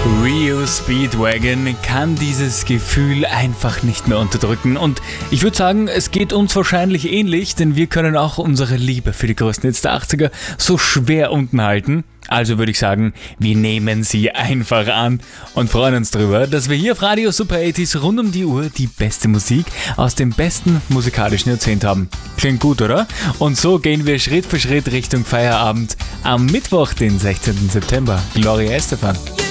Rio Speedwagon kann dieses Gefühl einfach nicht mehr unterdrücken und ich würde sagen, es geht uns wahrscheinlich ähnlich, denn wir können auch unsere Liebe für die größten Hits der 80er so schwer unten halten. Also würde ich sagen, wir nehmen sie einfach an und freuen uns drüber, dass wir hier auf Radio Super 80s rund um die Uhr die beste Musik aus dem besten musikalischen Jahrzehnt haben. Klingt gut, oder? Und so gehen wir Schritt für Schritt Richtung Feierabend am Mittwoch, den 16. September. Gloria Estefan.